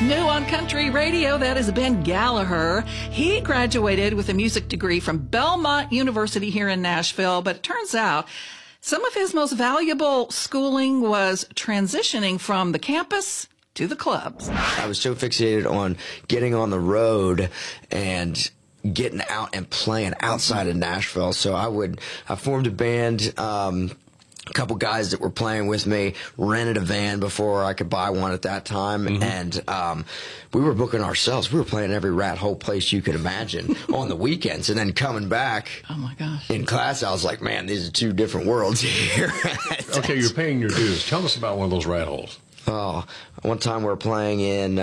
New on Country Radio, that is Ben Gallagher. He graduated with a music degree from Belmont University here in Nashville, but it turns out some of his most valuable schooling was transitioning from the campus to the clubs. I was so fixated on getting on the road and getting out and playing outside of Nashville. So I formed a band, a couple guys that were playing with me, rented a van before I could buy one at that time, and we were booking ourselves. We were playing every rat hole place you could imagine on the weekends, and then coming back oh my gosh, in class, I was like, man, these are two different worlds here. Okay, you're paying your dues. Tell us about one of those rat holes. Oh, one time we were playing in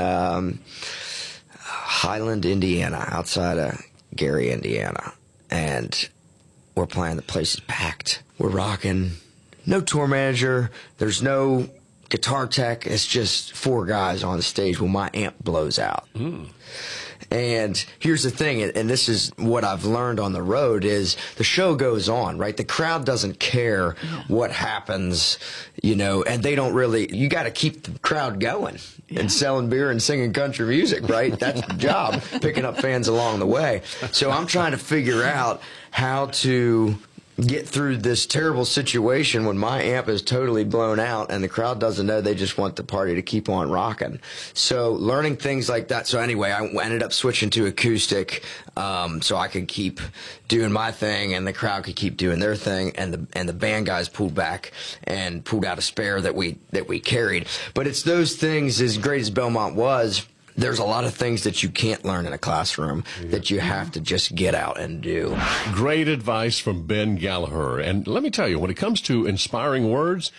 Highland, Indiana, outside of Gary, Indiana, and we're playing. The place is packed. We're rocking. No tour manager. There's no guitar tech. It's just four guys on the stage when my amp blows out. And here's the thing, and this is what I've learned on the road, is the show goes on, right? The crowd doesn't care what happens, you know, and they don't really, you got to keep the crowd going and selling beer and singing country music, right? That's the job, picking up fans along the way. So I'm trying to figure out how to get through this terrible situation when my amp is totally blown out and the crowd doesn't know. They just want the party to keep on rocking. So learning things like that. So anyway, I ended up switching to acoustic, so I could keep doing my thing and the crowd could keep doing their thing, and the band guys pulled back and pulled out a spare that we carried. But it's those things, as great as Belmont was, there's a lot of things that you can't learn in a classroom that you have to just get out and do. Great advice from Ben Gallagher. And let me tell you, when it comes to inspiring words,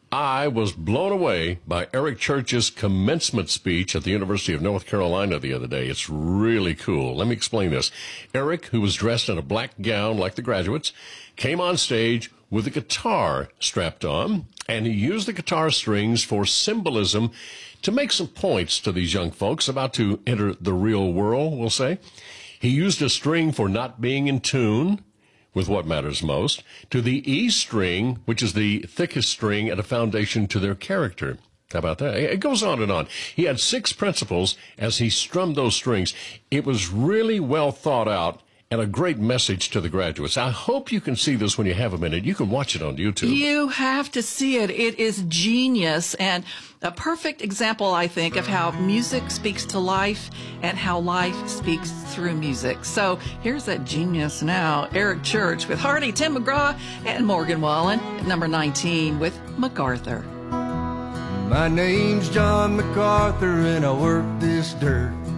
I was blown away by Eric Church's commencement speech at the University of North Carolina the other day. It's really cool. Let me explain this. Eric, who was dressed in a black gown like the graduates, came on stage with a guitar strapped on, and he used the guitar strings for symbolism to make some points to these young folks about to enter the real world, we'll say. He used a string for not being in tune with what matters most, to the E string, which is the thickest string and a foundation to their character. How about that? It goes on and on. He had 6 principles as he strummed those strings. It was really well thought out and a great message to the graduates. I hope you can see this when you have a minute. You can watch it on YouTube. You have to see it. It is genius and a perfect example, I think, of how music speaks to life and how life speaks through music. So here's that genius now. Eric Church with Hardy, Tim McGraw, and Morgan Wallen at number 19 with MacArthur. My name's John MacArthur and I work this dirt.